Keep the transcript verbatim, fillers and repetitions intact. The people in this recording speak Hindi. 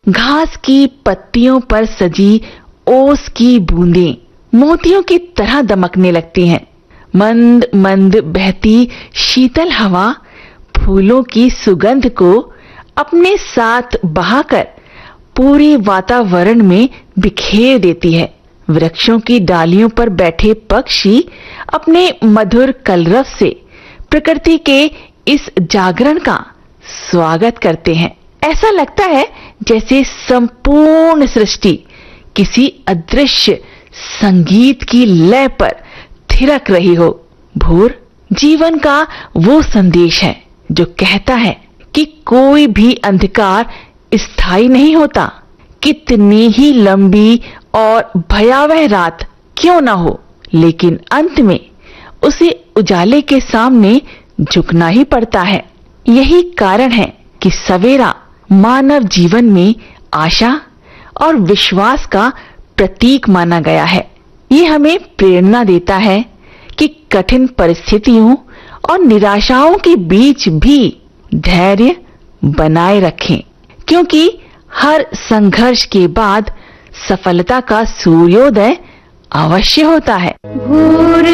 घास की पत्तियों पर सजी ओस की बूंदें मोतियों की तरह दमकने लगती हैं। मंद मंद बहती शीतल हवा फूलों की सुगंध को अपने साथ बहाकर पूरे वातावरण में बिखेर देती है। वृक्षों की डालियों पर बैठे पक्षी अपने मधुर कलरव से प्रकृति के इस जागरण का स्वागत करते हैं। ऐसा लगता है जैसे संपूर्ण सृष्टि किसी अदृश्य संगीत की लय पर थिरक रही हो। भोर जीवन का वो संदेश है जो कहता है कि कोई भी अंधकार स्थायी नहीं होता। कितनी ही लंबी और भयावह रात क्यों ना हो, लेकिन अंत में उसे उजाले के सामने झुकना ही पड़ता है। यही कारण है कि सवेरा मानव जीवन में आशा और विश्वास का प्रतीक माना गया है। ये हमें प्रेरणा देता है कि कठिन परिस्थितियों और निराशाओं के बीच भी धैर्य बनाए रखें, क्योंकि हर संघर्ष के बाद सफलता का सूर्योदय अवश्य होता है।